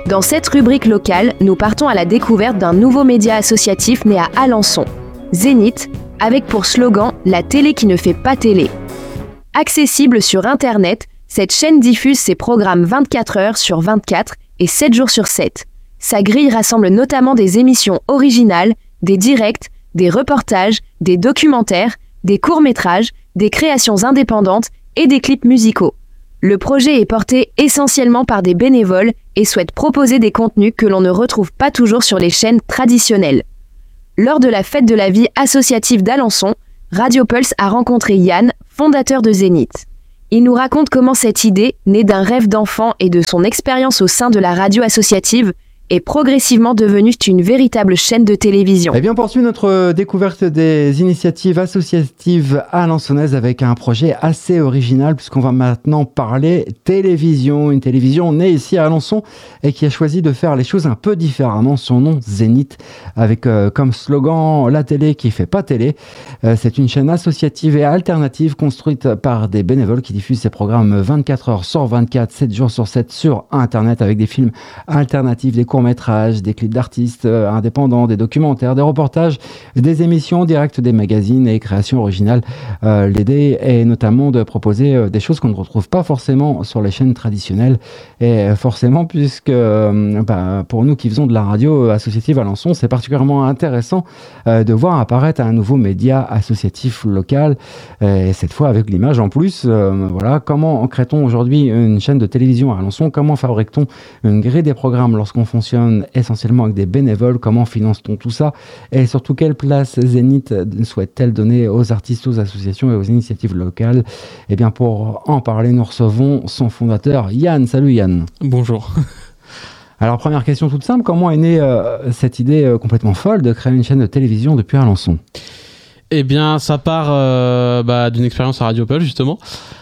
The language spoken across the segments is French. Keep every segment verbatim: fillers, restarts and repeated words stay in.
Dans cette rubrique locale, nous partons à la découverte d'un nouveau média associatif né à Alençon, Zénith, avec pour slogan « La télé qui ne fait pas télé ». Accessible sur Internet, cette chaîne diffuse ses programmes vingt-quatre heures sur vingt-quatre et sept jours sur sept. Sa grille rassemble notamment des émissions originales, des directs, des reportages, des documentaires, des courts-métrages, des créations indépendantes et des clips musicaux. Le projet est porté essentiellement par des bénévoles et souhaite proposer des contenus que l'on ne retrouve pas toujours sur les chaînes traditionnelles. Lors de la fête de la vie associative d'Alençon, Radio Pulse a rencontré Yann, fondateur de Zénith. Il nous raconte comment cette idée, née d'un rêve d'enfant et de son expérience au sein de la radio associative, est progressivement devenue une véritable chaîne de télévision. Eh bien, on poursuit notre découverte des initiatives associatives alençonnaises avec un projet assez original puisqu'on va maintenant parler télévision. Une télévision née ici à Alençon et qui a choisi de faire les choses un peu différemment. Son nom, Zénith, avec euh, comme slogan « La télé qui fait pas télé ». Euh, c'est une chaîne associative et alternative construite par des bénévoles qui diffusent ses programmes vingt-quatre heures sur vingt-quatre, sept jours sur sept sur Internet avec des films alternatifs, des courts-métrages, des clips d'artistes euh, indépendants, des documentaires, des reportages, des émissions directes, des magazines et créations originales. Euh, L'idée est notamment de proposer euh, des choses qu'on ne retrouve pas forcément sur les chaînes traditionnelles. Et forcément, puisque euh, bah, pour nous qui faisons de la radio associative à Alençon, c'est particulièrement intéressant euh, de voir apparaître un nouveau média associatif local, et cette fois avec l'image en plus. Euh, voilà, comment crée-t-on aujourd'hui une chaîne de télévision à Alençon? Comment fabrique-t-on une grille des programmes lorsqu'on fonctionne essentiellement avec des bénévoles? Comment finance-t-on tout ça? Et surtout, quelle place Zénith souhaite-t-elle donner aux artistes, aux associations et aux initiatives locales? Et bien, pour en parler, nous recevons son fondateur, Yann. Salut Yann. Bonjour. Alors, première question toute simple, comment est née euh, cette idée euh, complètement folle de créer une chaîne de télévision depuis Alençon? Eh bien, ça part euh, bah, d'une expérience à Radio Pulse, justement.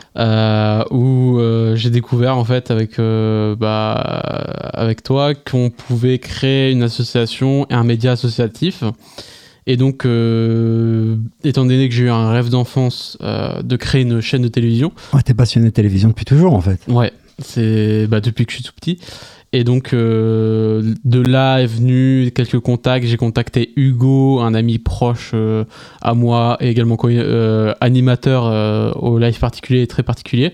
Euh, où euh, j'ai découvert en fait avec euh, bah, avec toi qu'on pouvait créer une association et un média associatif. Et donc euh, étant donné que j'ai eu un rêve d'enfance euh, de créer une chaîne de télévision. Ouais, t'es passionné de télévision depuis toujours en fait. Ouais, c'est bah, depuis que je suis tout petit. Et donc euh, de là est venu quelques contacts. J'ai contacté Hugo, un ami proche euh, à moi, et également euh, animateur euh, au live particulier et très particulier.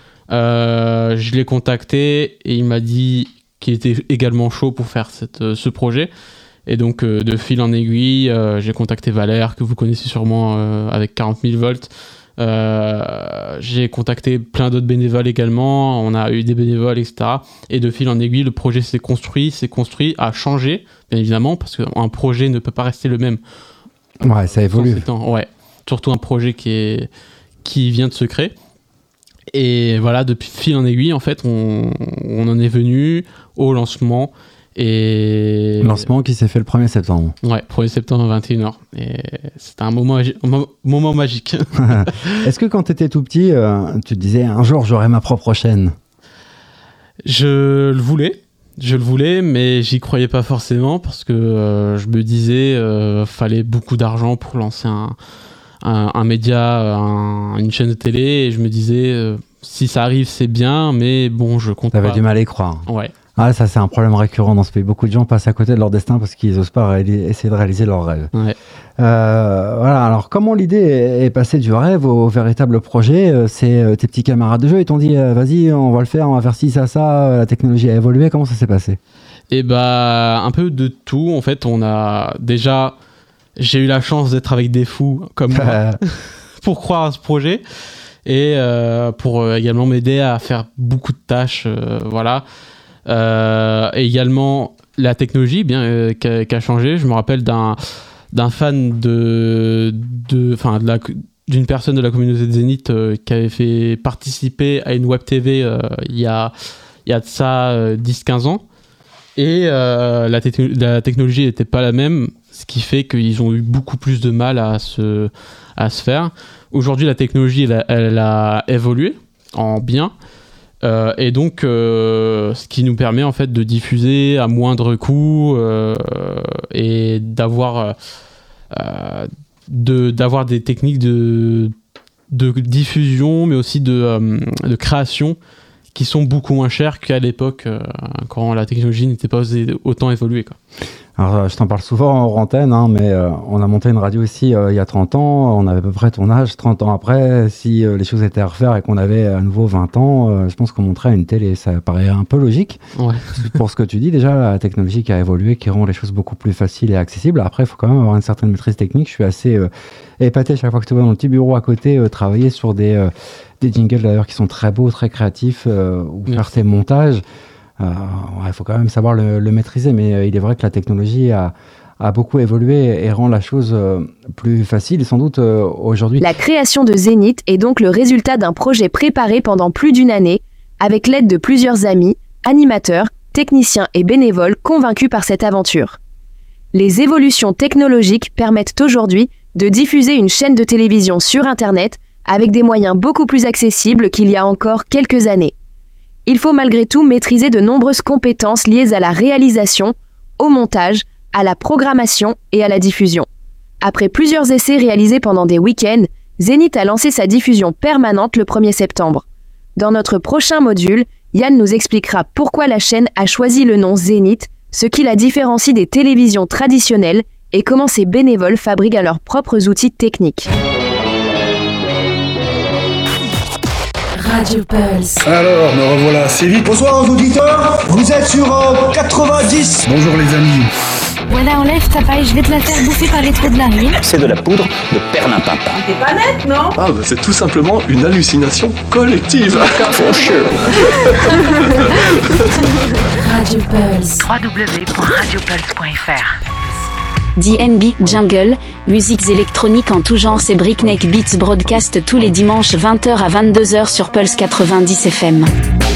Euh, je l'ai contacté et il m'a dit qu'il était également chaud pour faire cette, euh, ce projet. Et donc euh, de fil en aiguille, euh, j'ai contacté Valère, que vous connaissez sûrement euh, avec quarante mille volts. Euh, j'ai contacté plein d'autres bénévoles également, on a eu des bénévoles, et cetera. Et de fil en aiguille, le projet s'est construit, s'est construit, a changé, bien évidemment, parce qu'un projet ne peut pas rester le même. Ouais, ça évolue. Ouais, surtout un projet qui, est, qui vient de se créer. Et voilà, depuis fil en aiguille, en fait, on, on en est venu au lancement. Et... Lancement qui s'est fait le premier septembre. Ouais, premier septembre à vingt et une heures. Et c'était un moment, un moment magique. Est-ce que quand tu étais tout petit, euh, tu te disais un jour j'aurai ma propre chaîne? Je le voulais. Je le voulais, mais j'y croyais pas forcément parce que euh, je me disais euh, fallait beaucoup d'argent pour lancer un, un, un média, un, une chaîne de télé. Et je me disais euh, si ça arrive, c'est bien, mais bon, je compte pas. T'avais du mal à y croire. Ouais. Ah, ça, c'est un problème récurrent dans ce pays. Beaucoup de gens passent à côté de leur destin parce qu'ils n'osent pas réali- essayer de réaliser leurs rêves. Ouais. Euh, voilà. Alors, comment l'idée est, est passée du rêve au, au véritable projet? C'est euh, tes petits camarades de jeu, ils t'ont dit euh, vas-y, on va le faire, on va faire ci, ça, ça. La technologie a évolué. Comment ça s'est passé? Et bah, un peu de tout. En fait, on a déjà. J'ai eu la chance d'être avec des fous comme moi pour croire à ce projet et euh, pour euh, également m'aider à faire beaucoup de tâches. Euh, voilà. Euh, et également la technologie bien euh, qui, a, qui a changé. Je me rappelle d'un d'un fan de de enfin de la d'une personne de la communauté de Zénith euh, qui avait fait participer à une web T V euh, il y a il y a de ça euh, dix quinze ans et euh, la, te- la technologie n'était pas la même, ce qui fait qu'ils ont eu beaucoup plus de mal à se à se faire. Aujourd'hui, la technologie elle a, elle a évolué en bien. Euh, et donc, euh, ce qui nous permet en fait de diffuser à moindre coût euh, et d'avoir, euh, de, d'avoir des techniques de, de diffusion, mais aussi de, euh, de création qui sont beaucoup moins chers qu'à l'époque euh, quand la technologie n'était pas autant évoluée, quoi. Alors, je t'en parle souvent en antenne, hein, mais euh, on a monté une radio ici euh, il y a trente ans, on avait à peu près ton âge, trente ans après, si euh, les choses étaient à refaire et qu'on avait à nouveau vingt ans, euh, je pense qu'on monterait une télé, ça paraît un peu logique. Ouais. Pour ce que tu dis, déjà, la technologie qui a évolué, qui rend les choses beaucoup plus faciles et accessibles. Après, il faut quand même avoir une certaine maîtrise technique. Je suis assez euh, épaté chaque fois que tu vois dans le petit bureau à côté euh, travailler sur des, euh, des jingles d'ailleurs qui sont très beaux, très créatifs, euh, ou Merci. faire tes montages. Il euh, ouais, faut quand même savoir le, le maîtriser, mais euh, il est vrai que la technologie a, a beaucoup évolué et rend la chose euh, plus facile, sans doute euh, aujourd'hui. La création de Zénith est donc le résultat d'un projet préparé pendant plus d'une année, avec l'aide de plusieurs amis, animateurs, techniciens et bénévoles convaincus par cette aventure. Les évolutions technologiques permettent aujourd'hui de diffuser une chaîne de télévision sur Internet avec des moyens beaucoup plus accessibles qu'il y a encore quelques années. Il faut malgré tout maîtriser de nombreuses compétences liées à la réalisation, au montage, à la programmation et à la diffusion. Après plusieurs essais réalisés pendant des week-ends, Zénith a lancé sa diffusion permanente le premier septembre. Dans notre prochain module, Yann nous expliquera pourquoi la chaîne a choisi le nom Zénith, ce qui la différencie des télévisions traditionnelles et comment ses bénévoles fabriquent leurs propres outils techniques. Radio Pulse. Alors, me revoilà assez vite. Bonsoir aux auditeurs, vous êtes sur euh, quatre-vingt-dix. Bonjour les amis. Voilà, enlève ta paille, je vais te la faire bouffer par les trous de la nuit. C'est de la poudre de perlimpinpin. T'es pas net, non? Ah, bah c'est tout simplement une hallucination collective. For sure. Radio Pulse. w w w point radio pulse point f r. D N B Jungle, musiques électroniques en tout genre, c'est Breakneck Beats broadcast tous les dimanches vingt heures à vingt-deux heures sur Pulse quatre-vingt-dix F M.